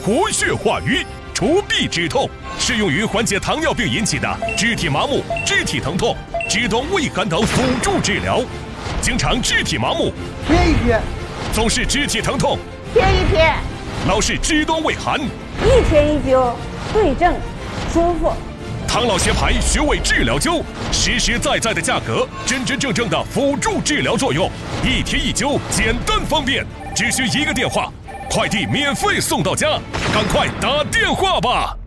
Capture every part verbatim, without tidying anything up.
活血化瘀，除痹止痛，适用于缓解糖尿病引起的肢体麻木、肢体疼痛、肢端畏寒等辅助治疗。经常肢体麻木， 贴一贴； 总是肢体疼痛， 贴一贴； 老是肢端畏寒， 一贴一灸，对症舒服。 唐老协牌穴位治疗灸，实实在在的价格，真真正正的辅助治疗作用，一贴一灸，简单方便，只需一个电话，快递免费送到家，赶快打电话吧！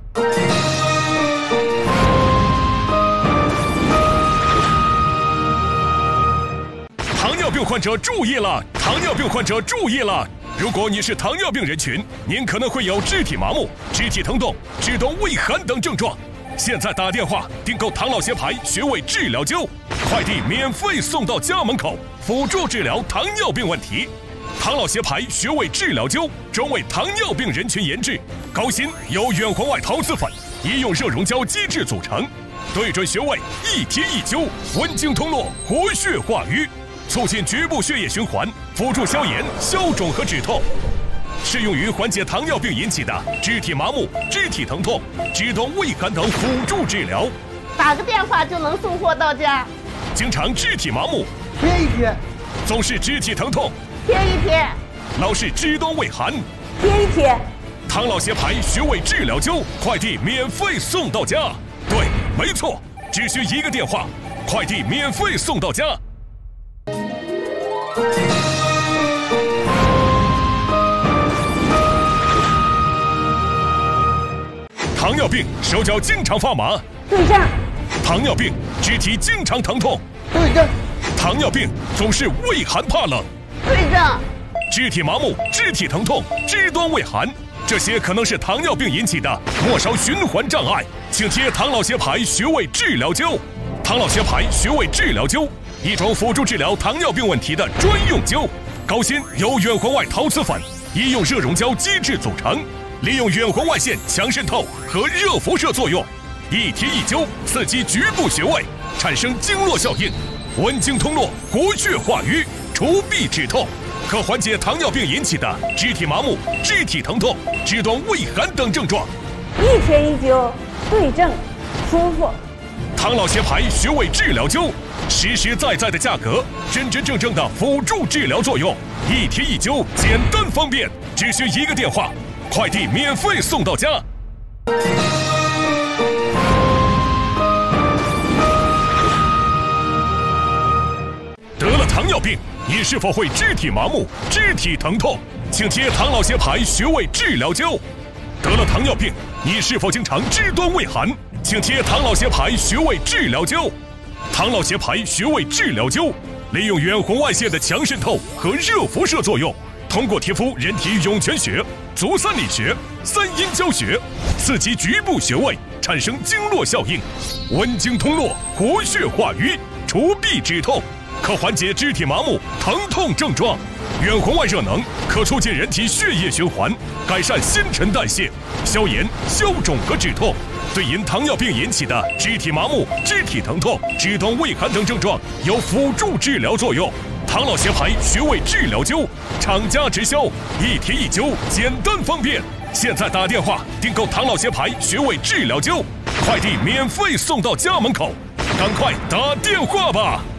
糖尿病患者注意了！糖尿病患者注意了！如果你是糖尿病人群，您可能会有肢体麻木、肢体疼痛、肢端畏寒等症状。现在打电话订购唐老协牌穴位治疗灸，快递免费送到家门口，辅助治疗糖尿病问题。唐老协牌穴位治疗灸专为糖尿病人群研制，高芯由远红外陶瓷粉、医用热溶胶基质组成，对准穴位一贴一灸，温经通络，活血化瘀，促进局部血液循环，辅助消炎、消肿和止痛。适用于缓解糖尿病引起的肢体麻木、肢体疼痛、肢端畏寒等辅助治疗。 打个电话就能送货到家。 经常肢体麻木， 贴一贴； 总是肢体疼痛， 贴一贴； 老是肢端畏寒， 贴一贴。 唐老协牌穴位治疗灸，快递免费送到家。对，没错，只需一个电话，快递免费送到家。糖尿病手脚经常发麻， 对症； 糖尿病肢体经常疼痛， 对症； 糖尿病总是畏寒怕冷， 对症； 肢体麻木、肢体疼痛、肢端畏寒，这些可能是糖尿病引起的末梢循环障碍，请贴唐老协牌穴位治疗灸。唐老协牌穴位治疗灸，一种辅助治疗糖尿病问题的专用灸，高芯由远红外陶瓷粉、医用热溶胶基质组成。利用远红外线强渗透和热辐射作用，一贴一灸，刺激局部穴位，产生经络效应，温经通络，活血化瘀，除痹止痛，可缓解糖尿病引起的肢体麻木、肢体疼痛、肢端畏寒等症状。 一贴一灸，对症舒服。 唐老协牌穴位治疗灸，实实在在的价格，真真正正的辅助治疗作用，一贴一灸，简单方便，只需一个电话。快递免费送到家。得了糖尿病，你是否会肢体麻木、肢体疼痛？请贴唐老协牌穴位治疗灸。得了糖尿病，你是否经常肢端畏寒？请贴唐老协牌穴位治疗灸。唐老协牌穴位治疗灸，利用远红外线的强渗透和热辐射作用，通过贴敷人体涌泉穴、足三里穴、三阴交穴，刺激局部穴位，产生经络效应，温经通络，活血化瘀，除痹止痛，可缓解肢体麻木、疼痛症状。远红外热能可促进人体血液循环，改善新陈代谢，消炎、消肿和止痛。对因糖尿病引起的肢体麻木、肢体疼痛、肢端畏寒等症状有辅助治疗作用。唐老协牌穴位治疗灸，厂家直销，一贴一灸，简单方便。现在打电话订购唐老协牌穴位治疗灸，快递免费送到家门口，赶快打电话吧！